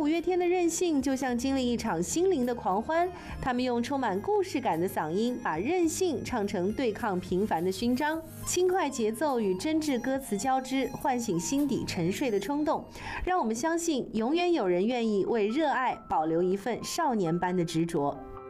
五月天的任性就像经历一场心灵的狂欢，他们用充满故事感的嗓音，把任性唱成对抗平凡的勋章。轻快节奏与真挚歌词交织，唤醒心底沉睡的冲动，让我们相信永远有人愿意为热爱保留一份少年般的执着。